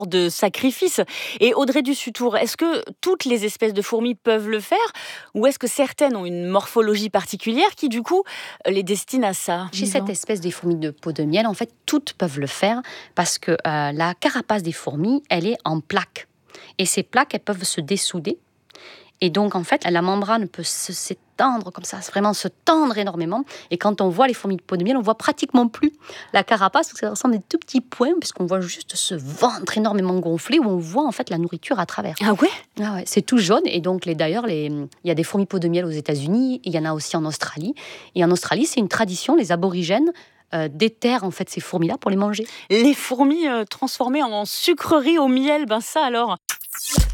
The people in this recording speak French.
de sacrifice. Et Audrey Dussutour, est-ce que toutes les espèces de fourmis peuvent le faire ou est-ce que certaines ont une morphologie particulière qui du coup les destine à ça? Chez cette espèce des fourmis de peau de miel, en fait, toutes peuvent le faire parce que la carapace des fourmis, elle est en plaques. Et ces plaques, elles peuvent se dessouder. Et donc, en fait, la membrane peut s'étendre comme ça, vraiment se tendre énormément. Et quand on voit les fourmis de peau de miel, on voit pratiquement plus la carapace, parce que ça ressemble à des tout petits points, puisqu'on voit juste ce ventre énormément gonflé, où on voit en fait la nourriture à travers. Ah ouais? Ah ouais, c'est tout jaune. Et donc, il y a des fourmis peau de miel aux États-Unis, il y en a aussi en Australie. Et en Australie, c'est une tradition, les aborigènes déterrent en fait ces fourmis-là pour les manger. Les fourmis transformées en sucreries au miel, ben ça alors.